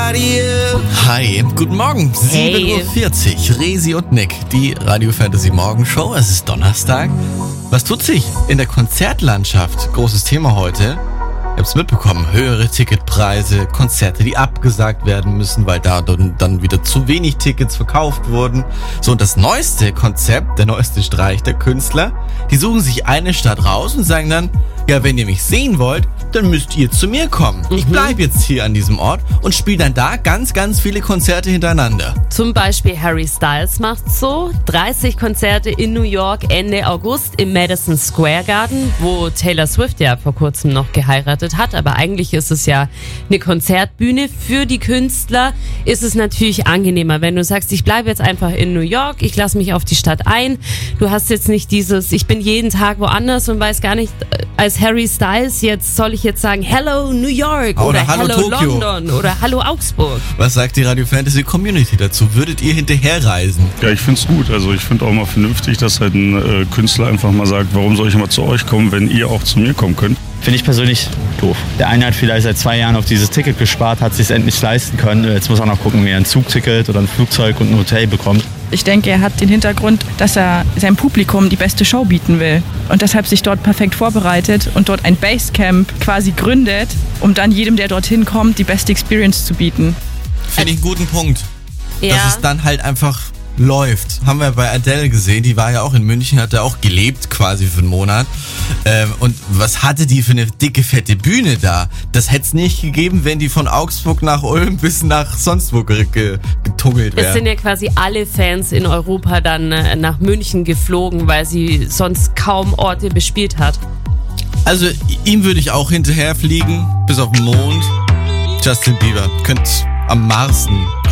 Radio. Hi, guten Morgen, 7.40 Uhr, Resi und Nick, die Radio Fantasy Morgenshow. Es ist Donnerstag. Was tut sich in der Konzertlandschaft? Großes Thema heute. Ihr habt's mitbekommen, höhere Ticketpreise, Konzerte, die abgesagt werden müssen, weil da dann wieder zu wenig Tickets verkauft wurden. So, und das neueste Konzept, der neueste Streich der Künstler, die suchen sich eine Stadt raus und sagen dann, ja, wenn ihr mich sehen wollt, dann müsst ihr zu mir kommen. Ich bleib jetzt hier an diesem Ort und spiele dann da ganz, ganz viele Konzerte hintereinander. Zum Beispiel Harry Styles macht's so. 30 Konzerte in New York Ende August im Madison Square Garden, wo Taylor Swift ja vor kurzem noch geheiratet hat. Aber eigentlich ist es ja eine Konzertbühne. Für die Künstler ist es natürlich angenehmer, wenn du sagst, ich bleibe jetzt einfach in New York, ich lasse mich auf die Stadt ein. Du hast jetzt nicht dieses, ich bin jeden Tag woanders und weiß gar nicht, als Harry Styles, soll ich jetzt sagen, Hello New York oder Hallo Tokio. London oder Hallo Augsburg. Was sagt die Radio Fantasy Community dazu? Würdet ihr hinterherreisen? Ja, ich find's gut. Also ich finde auch mal vernünftig, dass halt ein Künstler einfach mal sagt, warum soll ich immer zu euch kommen, wenn ihr auch zu mir kommen könnt. Finde ich persönlich doof. Der eine hat vielleicht seit 2 Jahren auf dieses Ticket gespart, hat es sich endlich leisten können. Jetzt muss er noch gucken, wie er ein Zugticket oder ein Flugzeug und ein Hotel bekommt. Ich denke, er hat den Hintergrund, dass er seinem Publikum die beste Show bieten will und deshalb sich dort perfekt vorbereitet und dort ein Basecamp quasi gründet, um dann jedem, der dorthin kommt, die beste Experience zu bieten. Finde ich einen guten Punkt. Ja. Dass es dann halt einfach läuft. Haben wir bei Adele gesehen, die war ja auch in München, hat ja auch gelebt quasi für einen Monat. Und was hatte die für eine dicke, fette Bühne da? Das hätte es nicht gegeben, wenn die von Augsburg nach Ulm bis nach sonst wo getungelt wäre. Es sind ja quasi alle Fans in Europa dann nach München geflogen, weil sie sonst kaum Orte bespielt hat. Also ihm würde ich auch hinterher fliegen, bis auf den Mond. Justin Bieber könnte am Marsen